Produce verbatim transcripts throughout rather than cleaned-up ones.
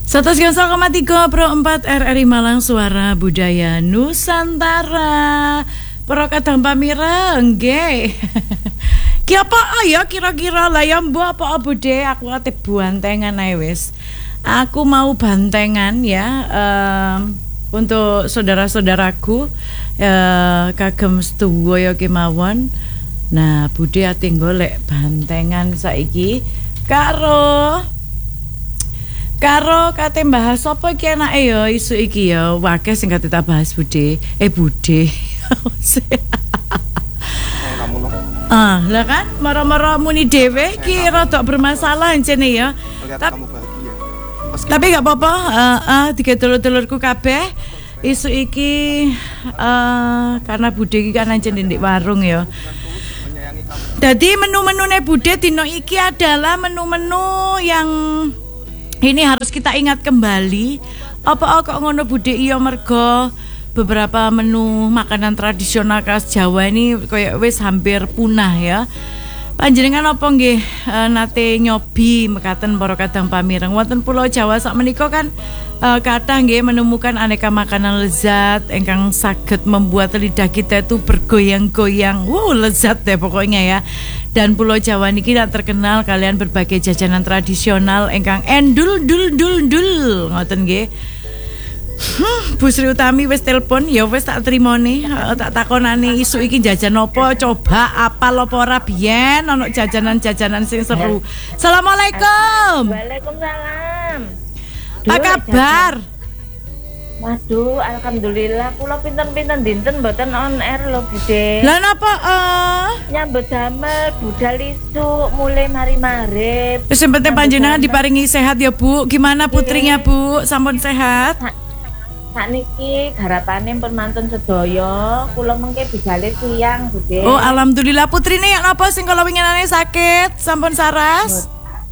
seratus koma tiga Pro empat R R I Malang, Suara Budaya Nusantara. Para kadang pamira nggih. Ki apa ya kira-kira lah ya mbok apa bude aku ate bantengan ae wis. Aku mau bantengan ya um, untuk saudara-saudaraku uh, kagem sedaya kemawon. Nah, bude ate golek bantengan saiki karo Karo kate bahas apa iki enake ya isu iki ya wakeh sing kate tak bahas Bude. Eh Bude. Ah, lah kan mara-mara muni dhewe iki rada bermasalah encene ya. Tapi gak apa-apa, uh, uh, tiga dulur-dulurku kabeh isu iki uh, karena Bude iki kan encene ndek warung ya. Jadi menu-menune Bude dino iki adalah menu-menu yang ini harus kita ingat kembali. Apa kok ngono Bude iya mergo beberapa menu makanan tradisional khas Jawa ini kayak wis hampir punah ya. Panjenengan apa nggih e, nate nyobi mekaten para kadang pamireng wonten Pulau Jawa sakmenika kan e, kathah nggih menemukan aneka makanan lezat ingkang saged membuat lidah kita itu bergoyang-goyang. Wow, lezat deh pokoknya ya. Dan Pulau Jawa niki terkenal kalian berbagai jajanan tradisional ingkang endul dul dul dul ngoten nggih. Hmm, Bu Sri Utami wis telepon ya wis tak trimone uh, tak takonane isu iki jajan apa coba apal apa ora biyen ana jajanan-jajanan sing seru. Assalamualaikum. Waalaikumsalam. Apa kabar? Waduh, alhamdulillah kula pinten-pinten dinten mboten on air lho Bude. Lah napa uh... nyambut damel budal isuk mulai mari-mari. Wis penting panjenengan diparingi sehat ya Bu. Gimana putrinya Bu? Sampun sehat? Sakniki garapane pun mantun sedaya, kula mengke bigale tiyang Bude. Oh, alhamdulillah. Putrine yak napa sing kala winginane sakit? Sampun saras?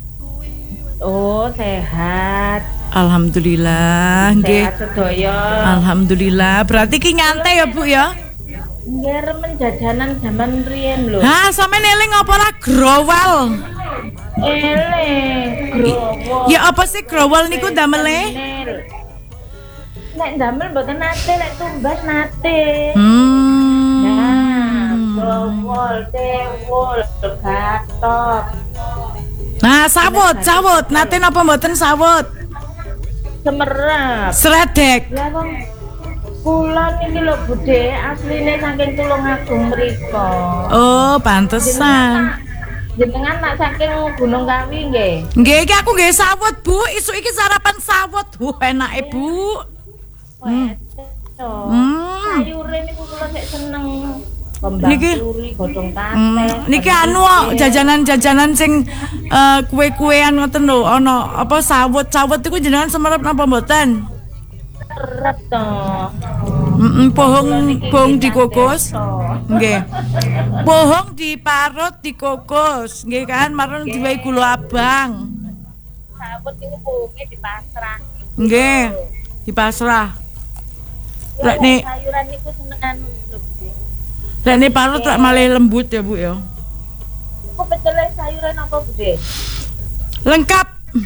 Oh, sehat. Alhamdulillah nggih. Sehat sedaya. Alhamdulillah. Berarti ki nyantai ya Bu ya? Nggih remen jajanan zaman riyen lho. Hah, sampeyan eling apa ora growol? Eling, growol. Ya apa sih growol niku damele? Nek damel mboten nate, lek tumbas nate. Hmm. Nah, growol, tewol, gatot. Nah, sawut, sawut. Nate napa mboten sawut? Semerap. Sredek. Lah wong kula niki lho Bude, asline saking Tulungagung mriko. Oh, pantesan. Jenengan nak saking Gunung Kawi nggih. Nggih, iki aku nggih sawut, Bu. Isuk iki sarapan sawut. Huh, enake, Bu. Hmm. Hmm. Sayure niku kula sik seneng. Niki godhong kate. Hmm. Niki anu jajanan-jajanan sing uh, kue-kuean ngoten lho, ana apa sawut-sawut iku jenengan semerep napa mboten? Serep to. Heeh, pohong pohong dikukus. Nggih. Pohong diparut dikukus, nggih kan marang diwehi gula abang. Sawut niku pohonge dipasrah. Nggih, dipasrah. Lek nek sayuran niku senengan lho. Lek nek parut lek malah lembut ya Bu ya. Kok pecele sayuran apa Bude? Lengkap.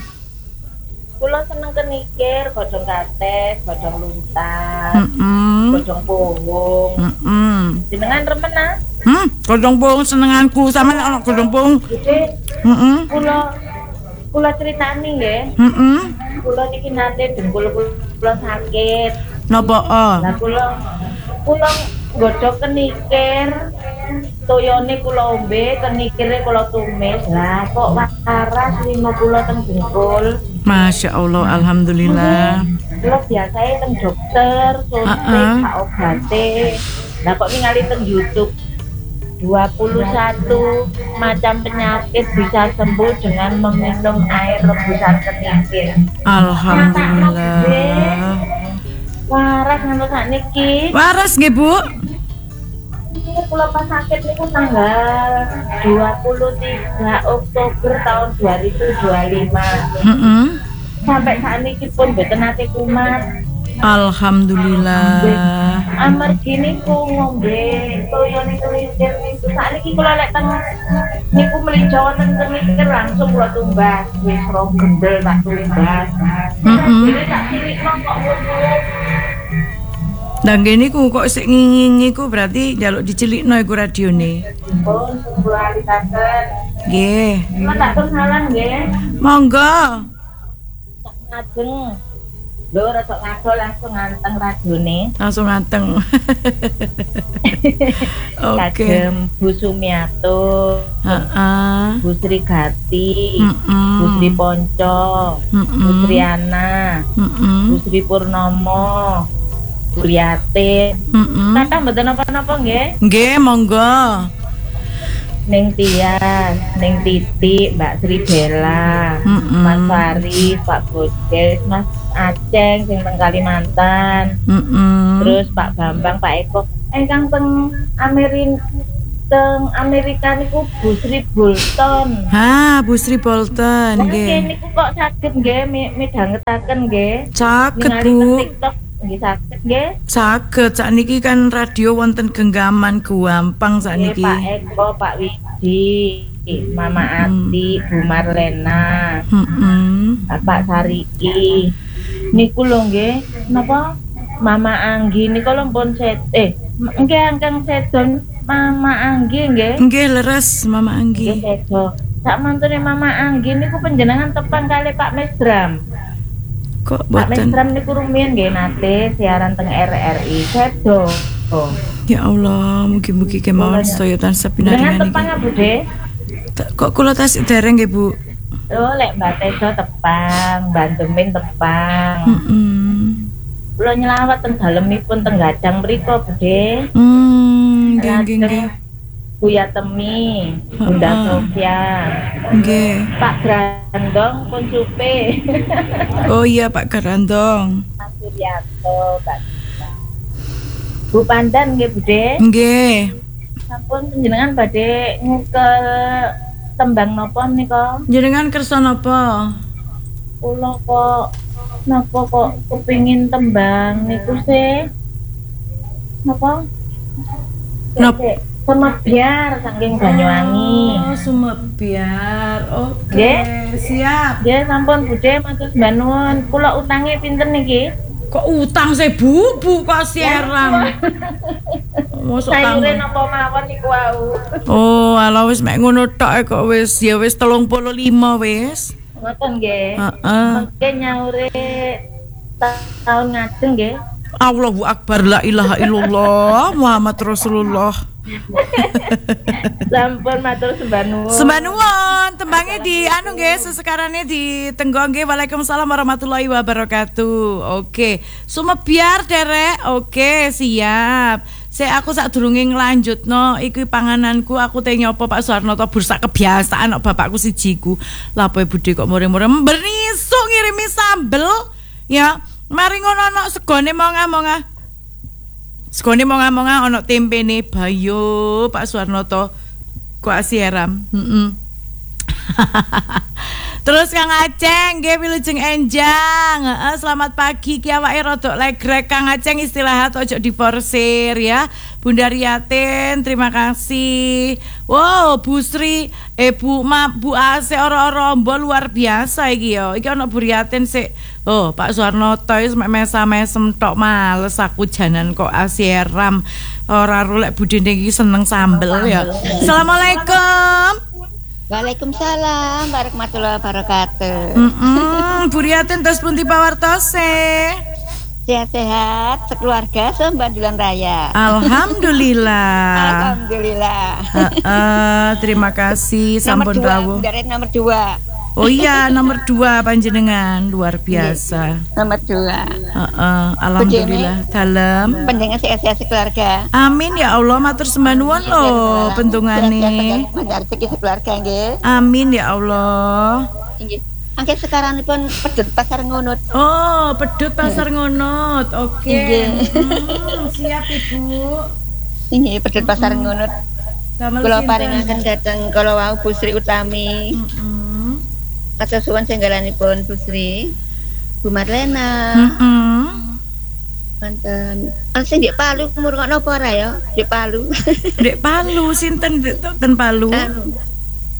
Kula seneng kenikir, godhong kates, godhong luntas, Heeh. godhong pohong. Heeh. Jenengan remen ah? Hmm, godhong pohong senenganku. Sampeyan ana godhong pohong. Bude. Heeh. Kula kula critani nggih. Heeh. Kula niki nate dengkul kula sakit. Napa? Oh. Lah kula kula godhog kenikir, toyone kula ombe, kenikire kula tumis. Lah kok waras lima kula teng dengkul. Masya Allah, alhamdulillah. Kula biasae teng dokter, suntik, uh-uh. obate. Lah kok ningali teng YouTube dua puluh satu macam penyakit bisa sembuh dengan meminum air rebusan kenikir. Alhamdulillah. Waras ngantos sakniki. Waras nggih, Bu? Kula pas sakit niku tanggal dua puluh tiga Oktober tahun dua ribu dua puluh lima. Heeh. Sampai sakniki pun mboten nate kumat. Alhamdulillah. Amargi niku ngombe toyone kelintir niku sakniki kula lek teng niku melijo wonten kemikir langsung kula tumbas wis ro gendel tak tumbas. Heeh. Jadi tak cilikno kok ngono. Lah ngene ku kok sik ngingi ku berarti njaluk dicelikno iku radione. Pun kula alitaken. Nggih. Kula tak salam nggih. Monggo. Ngajeng. Lho rada ngado langsung nganteng radione. Langsung nganteng. Oke. Kagem Bu Sumiato. Heeh. Bu Sri Gati. Heeh. Bu Sri Ponco. Bu Sri Ana. Heeh. Bu Sri Purnomo. Bu Liatin. Heeh. Kata mboten napa-napa nggih. Nggih, monggo. Neng Tias, Neng Titi, Mbak Sri Bella, Mm-mm. Mas Faris, Pak Bodes, Mas Aceng sing teng Kalimantan. Heeh. Terus Pak Bambang, Pak Eko. Eh kang teng Amerika teng Amerika niku Bu Sri Bolton. Ha, Bu Sri Bolton Nggih nggih. niku kok saged nggih midhangetaken nggih. Saged Ningali teng Bu. TikTok nggih saged nggih. Saged sakniki kan radio wonten genggaman gampang Nggih, sakniki. Pak Eko, Pak Widi, Mama Mm-mm. Ati, Bu Marlena. Heeh. Pak Sariki niku lho nggih napa Mama Anggi niku lho pun set eh nggih angkang sedon Mama Anggi nggih Nggih leres Mama nggih Anggi. sedo sak mantune Mama Anggi niku panjenengan tepang kali Pak Mesdram. Kok Pak boten? Mesdram niku rumiyin nggih nate siaran teng R R I sedo. Oh. Ya Allah, mugi-mugi kemawon sedaya tansah Panjenengan pinaringan tepang iki. apa deh? Ta- Kok kula tasik dereng nggih Bu? Oh lek Mbak Tejo tepang, Mbak Demin tepang. Heeh. Kula nyelawat teng dalemipun teng Gadang mriku Budhe. Hmm, nggih nggih nggih. Buya Temi, Bunda Heeh. Sofia, Nggih. Pak Grandong pun cupe, Oh iya Pak Garandong. Mas Suryanto, Mbak Dita. Bu Pandan nggih Budhe, Nggih. sampun panjenengan badhe ngukel tembang napa menika? Jenengan kersa napa? Kula kok napa kok kepengin tembang niku sih? Napa? Nop- Sik, Semebyar saking Banyuwangi. Oh, Sumebyar. Oke, Nggih. siap. Nggih sampun Budhe matur sembah nuwun. Kula utange pinten niki? Kok utang sih Bu? Bu kok siaran. Mosok Sayure tang. napa mawon niku wau. Oh, ala wis mek ngono tok e kok wis ya wis telung puluh lima wis. Ngoten nggih. Heeh. Mengke nyaure ta- tahun ngajeng nggih. Allahu Akbar, la ilaha illallah Muhammad Rasulullah. Sampun matur sembah nuwun. Sembah nuwun, tembangnya di anu nggih, sesekarane di Tenggong nggih. Waalaikumsalam warahmatullahi wabarakatuh. Oke, Sumebyar derek. Oke, siap. Saya aku sak durunge nglanjutno iki pangananku aku teh nyopo Pak Suwarno to bursa kebiasaan kok bapakku sijiku. Lah apa Budhe kok more-more bernisuk ngirimi sambel. Ya, mari ngono ana segone monga-monga. Segone monga-monga ana tempene Bayo Pak Suwarno to. Kok asieram. Heeh. Terus Kang Aceng nggih wilujeng enjang. Heeh, selamat pagi ki awake rada legrek Kang Aceng istirahat ojo diforsir ya. Bunda Riatin, terima kasih. Wow, Bu Sri, eh Bu Ma, Bu Ase ora-ora ombo luar biasa iki ya. Iki ana Bu Riatin sik. Oh, Pak Suwarno tois mek mesa-mesem tok males aku janan kok asieram. Ora rulek budine iki seneng sambel ya. Assalamualaikum. Waalaikumsalam warahmatullahi wabarakatuh. Mm-mm, Bu Riatin terus pundi pawartose? Sehat-sehat sekeluarga sembandulan raya. Alhamdulillah. Alhamdulillah. Heeh, terima kasih Nomor sampun dua, rawuh. dari nomor dua. Oh iya, nomor dua panjenengan luar biasa. Nomor dua. Heeh, alhamdulillah dalem. Panjenengan sehat-sehat sekeluarga. Amin ya Allah, matur sembah nuwun lho bentungane. Panjenengan rezeki sekeluarga nggih. Amin ya Allah. Nggih. Angke sekarang pun pedut pasar ngunut. Oh, pedut pasar ngunut. Oke. Iya. Hmm, siap Ibu. Ini pedut pasar ngunut. Damel Kula sinten? paringaken dateng kala wau Bu Sri Utami. Heeh. Kados suwun senggalanipun Bu Sri. Bu Marlena. Heeh. Manten. Ana sing di Palu ngrungokno apa ora ya? Di Palu. Dek Palu sinten Dek ten Palu? Anu.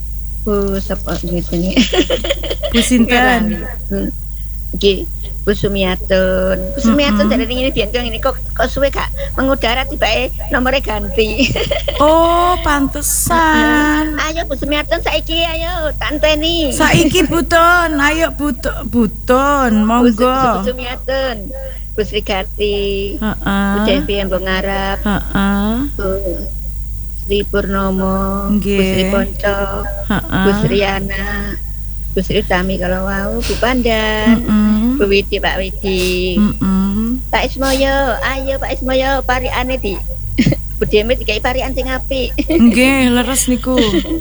Bu sapa ngene. Bu sinten? Iki Bu Sumiatun. Bu Sumiatun dari ini biyen ini kok kok suwe gak mengudara tiba-e nomornya ganti. Oh, pantesan. Ayo Bu Sumiatun saiki ayo tanteni. Saiki Butun, ayo Butun, Butun, monggo. Bu Sumiatun. Bu Sri Gati. Heeh. Bu Devi Embong Arab. Heeh. Bu Sri Purnomo. Bu Sri Ponco. Bu Sri Ana. Bu Sri Tami kalau mau, Bu Pandan, mm-hmm. Bu Widi, Pak Widi, mm-hmm. Pak Ismoyo, ayo Pak Ismoyo, pariane di, Bu Demet dikai parian sing apik. Nggih, leres niku.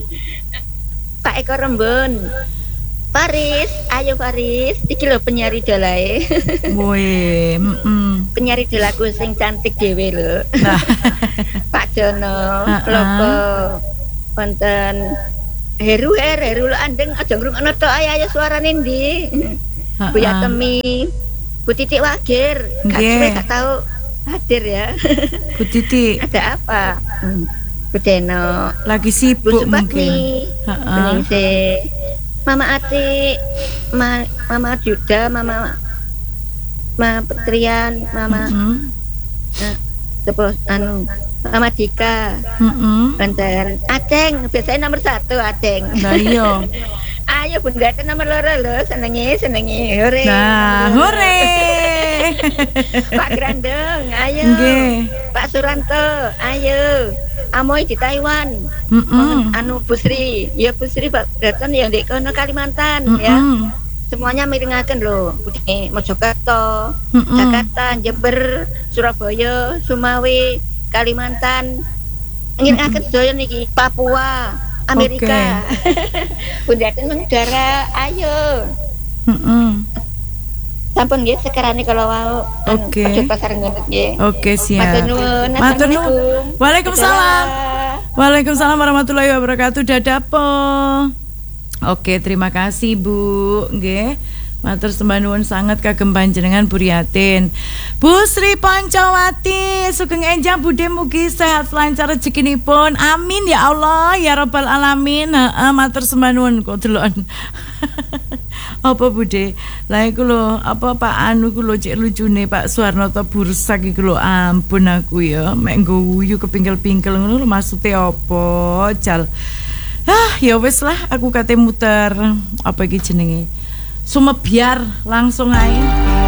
Pak Eko Rembun, Faris, ayo Faris, iki lho penyanyi dolae. Woi, mm-mm. Penyanyi dolaku sing cantik dhewe lho. Nah. Pak Jono, uh-uh. Loko, wonten Heru her, Heru lo andeng aja ngrungokno tok ayo ayo suarane ndi. Bu Yatemi, Bu Titik Wagir, gak suwe gak tau hadir ya. Bu Titik. Ada apa? Hmm. Bu Deno, lagi sibuk mungkin. Heeh. Mama Ati, Ma, Mama Juda, Mama Mama Petrian, Mama mm-hmm. uh, Tepos, anu Mama Dika, mm-hmm. Banten, Aceng, biasanya nomor satu Aceng. Nah iya. Ayo Bunda itu nomor loro lho, senengi senengi, hore. Nah, hore. Pak Grandeng, ayo. Nggih. Pak Suranto, ayo. Amoy di Taiwan. Mm-mm. Anu Busri, ya Busri Pak Datang yang di kono Kalimantan. Mm-mm. Ya. Semuanya miringaken lho, Mojokerto, mm-mm. Jakarta, Jember, Surabaya, Sumawe, Kalimantan. Miringaken sedaya niki, Papua, Amerika. Okay. Bunda ten mengudara, ayo. Heeh. Sampun nggih sekarane kalau mau. Oke. Okay. Pasar ngono nggih. Oke, okay, siap. Matur nuwun. Matur nuwun. Waalaikumsalam. Waalaikumsalam warahmatullahi wabarakatuh. Dadapo. Oke, terima kasih Bu. Nggih. Matur sembah nuwun sanget kagem panjenengan Buriatin. Bu Sri Pancawati, sugeng enjang budhe mugi sehat lancar rezekinipun. Amin ya Allah ya rabbal alamin. Heeh, matur sembah nuwun kok delok. Apa Bude? Lah iku lho, apa Pak Anu ku lho cek lucune Pak Suwarnata Bursak iku lho, ampun aku ya, mek nggo guyu kepingkel-pingkel ngono lho maksude apa, Jal. Ah, ya wis lah aku kate muter apa iki jenenge? Sumebyar langsung ae.